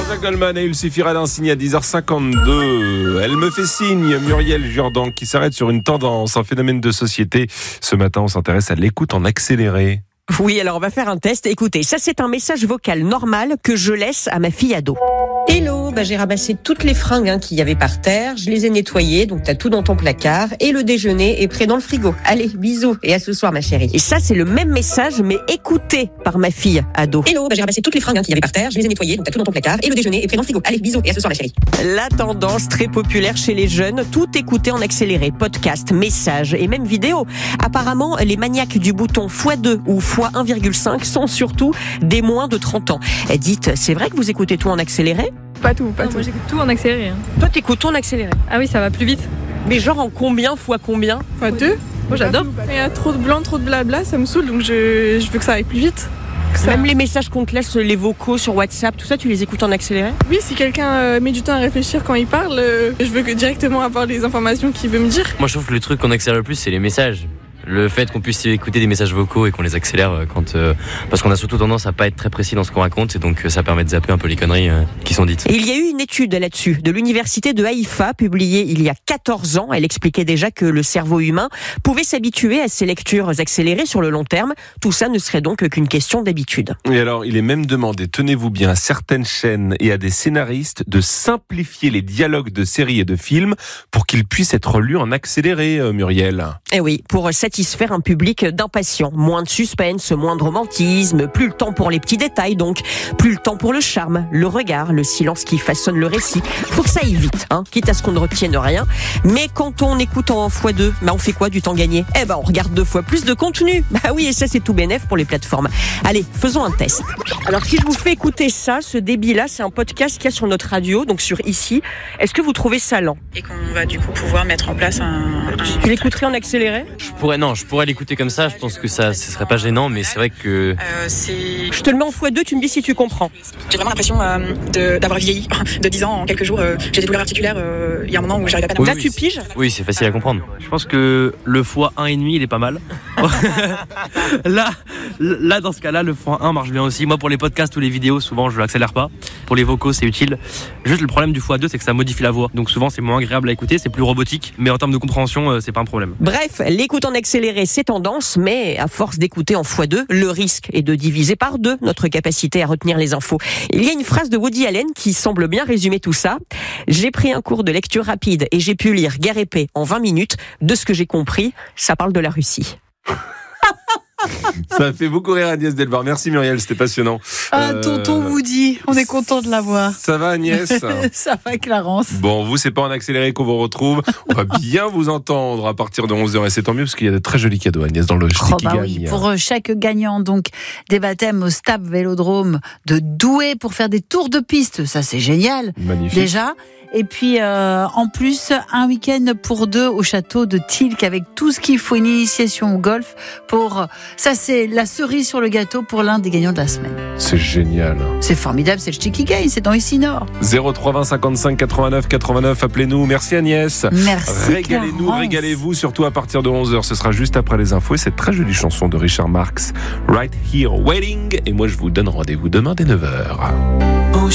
Jean-Jacques Goldman et il suffira d'un signe à 10h52. Elle me fait signe, Muriel Jourdan, qui s'arrête sur une tendance, un phénomène de société. Ce matin, on s'intéresse à l'écoute en accéléré. Oui, alors on va faire un test. Écoutez, ça c'est un message vocal normal que je laisse à ma fille ado. Hello, j'ai ramassé toutes les fringues qu'il y avait par terre, je les ai nettoyées, donc t'as tout dans ton placard, et le déjeuner est prêt dans le frigo. Allez, bisous, et à ce soir ma chérie. Et ça c'est le même message, mais écouté par ma fille ado. Hello, j'ai ramassé toutes les fringues qu'il y avait par terre, je les ai nettoyées, donc t'as tout dans ton placard, et le déjeuner est prêt dans le frigo. Allez, bisous, et à ce soir ma chérie. La tendance très populaire chez les jeunes, tout écouter en accéléré, podcast, messages et même vidéo. Apparemment, les maniaques du bouton x2 ou x1,5 sont surtout des moins de 30 ans. Dites, c'est vrai que vous écoutez tout en accéléré ? Pas tout. Moi j'écoute tout en accéléré. Toi t'écoutes tout en accéléré. Ah oui, ça va plus vite. Mais genre en combien fois combien ? Fois 2. Moi j'adore. Il y a trop de blanc, trop de blabla, ça me saoule, donc je veux que ça aille plus vite. Même les messages qu'on te laisse, les vocaux sur WhatsApp, tout ça, tu les écoutes en accéléré ? Oui, si quelqu'un met du temps à réfléchir quand il parle, je veux directement avoir les informations qu'il veut me dire. Moi je trouve que le truc qu'on accélère le plus, c'est les messages. Le fait qu'on puisse écouter des messages vocaux et qu'on les accélère parce qu'on a surtout tendance à pas être très précis dans ce qu'on raconte et donc ça permet de zapper un peu les conneries qui sont dites. Et il y a eu une étude là-dessus de l'université de Haïfa publiée il y a 14 ans. Elle expliquait déjà que le cerveau humain pouvait s'habituer à ces lectures accélérées sur le long terme. Tout ça ne serait donc qu'une question d'habitude. Et alors, il est même demandé, tenez-vous bien, à certaines chaînes et à des scénaristes de simplifier les dialogues de séries et de films pour qu'ils puissent être lus en accéléré, Muriel. Et oui, pour satisfaire un public d'impatients. Moins de suspense, moins de romantisme, plus le temps pour les petits détails donc, plus le temps pour le charme, le regard, le silence qui façonne le récit. Faut que ça aille vite, quitte à ce qu'on ne retienne rien. Mais quand on écoute en x2, on fait quoi du temps gagné ? On regarde 2 fois plus de contenu. Oui, et ça c'est tout bénef pour les plateformes. Allez, faisons un test. Alors si je vous fais écouter ça, ce débit-là, c'est un podcast qu'il y a sur notre radio, donc sur Ici. Est-ce que vous trouvez ça lent ? Et qu'on va du coup pouvoir mettre en place Tu l'écouterais en accéléré ? Je pourrais l'écouter comme ça, je pense que ce serait pas gênant, mais c'est vrai que... Je te le mets en x2, tu me dis si tu comprends. J'ai vraiment l'impression d'avoir vieilli de 10 ans en quelques jours. J'ai des douleurs articulaires, il y a un moment où j'arrive à pas... Là tu piges ? Oui, c'est facile à comprendre. Je pense que le x1,5 il est pas mal. là dans ce cas-là, le x1 marche bien aussi. Moi pour les podcasts ou les vidéos, souvent je l'accélère pas. Pour les vocaux c'est utile. Juste le problème du x2 c'est que ça modifie la voix. Donc souvent c'est moins agréable à écouter, c'est plus robotique. Mais en termes de compréhension, c'est pas un problème. Bref, l'écoute en accéléré c'est tendance, mais à force d'écouter en x2, le risque est de diviser par 2 notre capacité à retenir les infos. Il y a une phrase de Woody Allen qui semble bien résumer tout ça. J'ai pris un cours de lecture rapide et j'ai pu lire Guerre et paix en 20 minutes. De ce que j'ai compris, ça parle de la Russie. Ça fait beaucoup rire Agnès Delbar. Merci Muriel, c'était passionnant. Tonton Woody, on est content de l'avoir. Ça va Agnès ? Ça va Clarence. Bon, vous, c'est pas en accéléré qu'on vous retrouve. On va bien vous entendre à partir de 11h et c'est tant mieux parce qu'il y a de très jolis cadeaux Agnès dans le JT qui gagne. Oui, pour chaque gagnant, donc des baptêmes au Stab Vélodrome de Douai pour faire des tours de piste. Ça, c'est génial. Magnifique. Déjà. Et puis, en plus, un week-end pour 2 au château de Tilk avec tout ce qu'il faut, une initiation au golf. Ça, c'est la cerise sur le gâteau pour l'un des gagnants de la semaine. C'est génial. C'est formidable, c'est le Chicky Game, c'est dans Ici Nord. 03 20 55 89 89, appelez-nous. Merci Agnès. Merci. Régalez-nous, Clarence. Régalez-vous, surtout à partir de 11h. Ce sera juste après les infos et cette très jolie chanson de Richard Marx, Right Here Waiting. Et moi, je vous donne rendez-vous demain dès 9h.